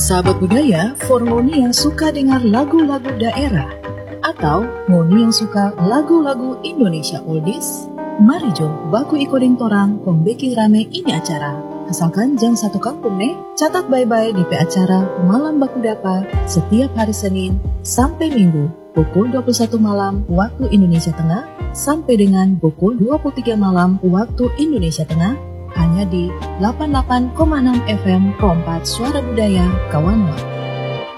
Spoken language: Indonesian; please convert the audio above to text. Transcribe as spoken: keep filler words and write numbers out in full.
Sahabat budaya, for ngoni yang suka dengar lagu-lagu daerah atau ngoni yang suka lagu-lagu Indonesia oldies, mari jo baku ikoding torang pembeki rame ini acara. Asalkan jam satu kampung nih, catat bye-bye di P acara Malam Baku Dapa setiap hari Senin sampai Minggu pukul dua puluh satu malam waktu Indonesia Tengah sampai dengan pukul dua puluh tiga malam waktu Indonesia Tengah, hanya di delapan puluh delapan koma enam F M Kompas Suara Budaya Kawanwa.